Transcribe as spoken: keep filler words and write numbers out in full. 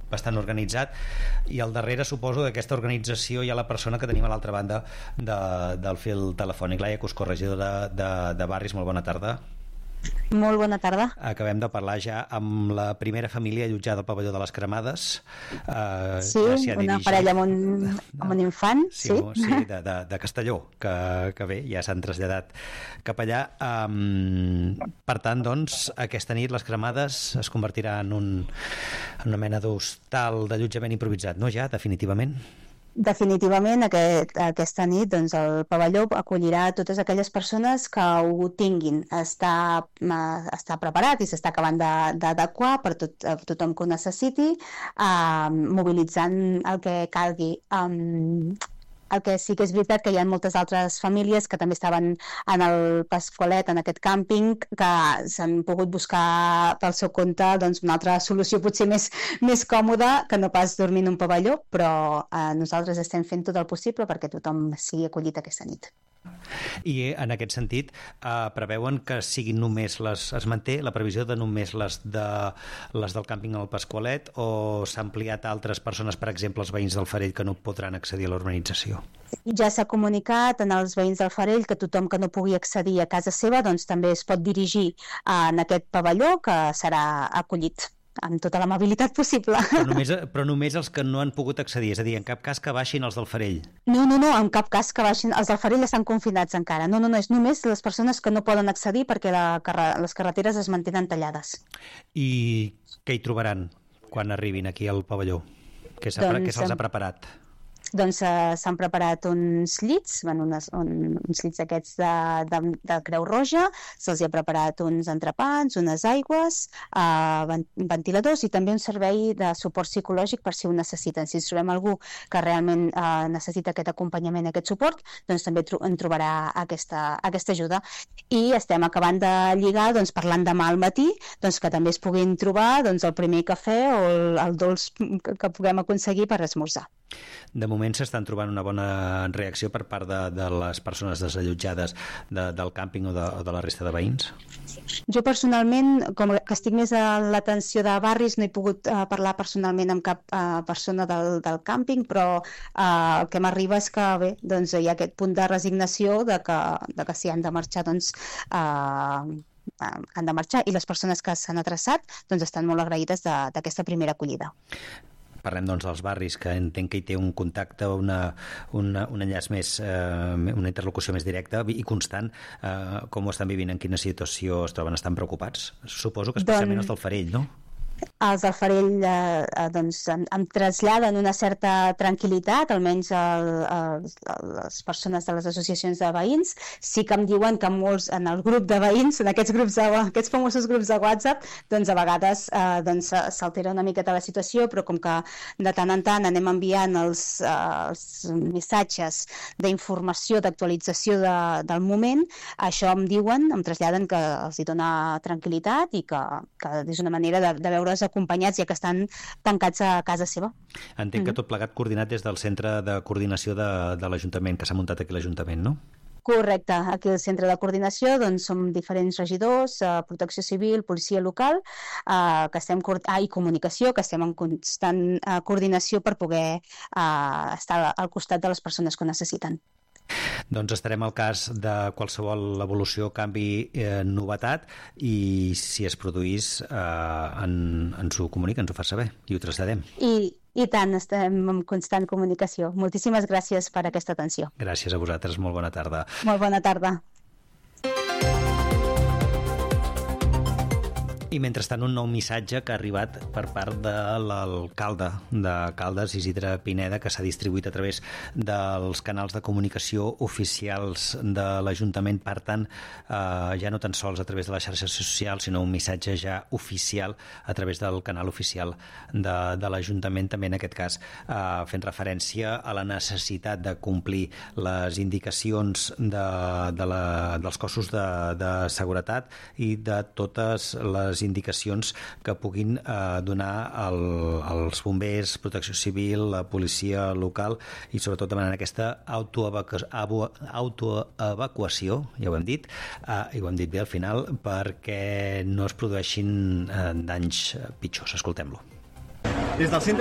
bastant organitzat, i al darrere suposo d'aquesta organització hi ha la persona que tenim a l'altra banda de, del fil telefònic. Laia Cuscó, regidora de, de, de Barris, molt bona tarda. Molt bona tarda. Acabem de parlar ja amb la primera família allotjada al pavelló de les Cremades. Uh, sí, ja una dirigit... parella amb un, amb un infant. Sí, sí, sí de, de, de Castelló, que, que bé, ja s'han traslladat cap allà. Um, per tant, doncs, aquesta nit les Cremades es convertirà en, un, en una mena d'hostal d'allotjament improvisat, no ja, definitivament? Definitivament aquest, aquesta nit doncs, el pavelló acollirà totes aquelles persones que ho tinguin. Està, està preparat i s'està acabant d'adequar per tot, tothom que ho necessiti, eh, mobilitzant el que calgui. Um, El que sí que és veritat que hi ha moltes altres famílies que també estaven en el Pasqualet, en aquest càmping, que s'han pogut buscar pel seu compte doncs, una altra solució potser més, més còmoda que no pas dormir en un pavelló, però eh, nosaltres estem fent tot el possible perquè tothom sigui acollit aquesta nit. I en aquest sentit eh, preveuen que siguin només les, es manté la previsió de només les, de, les del càmping al Pasqualet, o s'ha ampliat a altres persones, per exemple els veïns del Farell, que no podran accedir a l'urbanització? Ja s'ha comunicat en els veïns del Farell que tothom que no pugui accedir a casa seva doncs també es pot dirigir en aquest pavelló, que serà acollit amb tota l'amabilitat possible. Però només, però només els que no han pogut accedir, és a dir, en cap cas que baixin els del Farell. No, no, no, en cap cas que baixin. Els del Farell estan confinats encara. No, no, no, és només les persones que no poden accedir perquè la, les carreteres es mantenen tallades. I què hi trobaran quan arribin aquí al pavelló? Què doncs, se'ls ha preparat? Doncs uh, s'han preparat uns llits, bueno, unes, un, uns llits aquests de, de, de Creu Roja, se'ls ha preparat uns entrepans, unes aigües, uh, ventiladors i també un servei de suport psicològic per si ho necessiten. Si ens trobem algú que realment uh, necessita aquest acompanyament, aquest suport, doncs també tro en trobarà aquesta, aquesta ajuda. I estem acabant de lligar, doncs, parlant demà al matí, doncs, que també es puguin trobar doncs, el primer cafè o el, el dolç que, que puguem aconseguir per esmorzar. De moment s'estan trobant una bona reacció per part de, de les persones desallotjades de, del càmping o de, o de la resta de veïns? Jo personalment, com que estic més a l'atenció de barris, no he pogut uh, parlar personalment amb cap uh, persona del, del càmping, però uh, el que m'arriba és que bé, doncs, hi ha aquest punt de resignació de que, de que si han de marxar, doncs... Uh, han de marxar, i les persones que s'han adreçat doncs estan molt agraïdes d'aquesta primera acollida. Parlem doncs dels barris, que entenc que hi té un contacte, una, una, un enllaç més, eh, una interlocució més directa i constant. Eh, com ho estan vivint, en quina situació es troben? Estan preocupats? Suposo que especialment doncs... els del Farell, no? Els del Farell eh, doncs, em, em traslladen una certa tranquil·litat, almenys el, el, les persones de les associacions de veïns. Sí que em diuen que molts en el grup de veïns, en aquests grups de, aquests famosos grups de WhatsApp, doncs a vegades eh, doncs, s'altera una miqueta la situació, però com que de tant en tant anem enviant els, eh, els missatges d'informació, d'actualització de, del moment, això em diuen, em traslladen que els hi dona tranquil·litat i que, que és una manera de, de veure acompanyats, ja que estan tancats a casa seva. Entenc que tot plegat coordinat des del centre de coordinació de, de l'Ajuntament, que s'ha muntat aquí l'Ajuntament, no? Correcte, aquí al centre de coordinació doncs, som diferents regidors, eh, protecció civil, policia local, eh, que estem ah, i comunicació, que estem en constant eh, coordinació per poder eh, estar al costat de les persones que ho necessiten. Doncs estarem al cas de qualsevol evolució, canvi, eh, novetat, i si es produís eh, en, ens ho comunica, ens ho fa saber i ho traslladem. I, i tant, estem en constant comunicació. Moltíssimes gràcies per aquesta atenció. Gràcies a vosaltres, molt bona tarda. Molt bona tarda. I mentrestant, un nou missatge que ha arribat per part de l'alcalde de Caldes, Isidre Pineda, que s'ha distribuït a través dels canals de comunicació oficials de l'Ajuntament. Per tant, eh, ja no tan sols a través de les xarxes socials, sinó un missatge ja oficial a través del canal oficial de, de l'Ajuntament, també en aquest cas eh, fent referència a la necessitat de complir les indicacions de, de la, dels cossos de, de seguretat i de totes les indicacions que puguin eh, donar el, els bombers, protecció civil, la policia local, i sobretot demanant aquesta autoevacuació, ja ho hem dit, eh, i ho hem dit bé al final, perquè no es produeixin eh, danys pitjors. Escoltem-lo. Des del centre